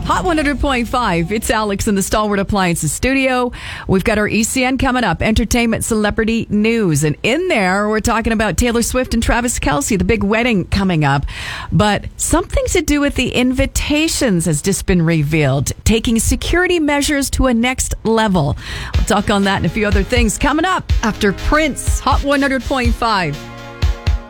Hot 100.5. It's Alex in the Stalwart Appliances studio. We've got our ECN coming up, entertainment celebrity news. And in there, we're talking about Taylor Swift and Travis Kelce, the big wedding coming up. But something to do with the invitations has just been revealed, taking security measures to a next level. We'll talk on that and a few other things coming up after Prince. Hot 100.5.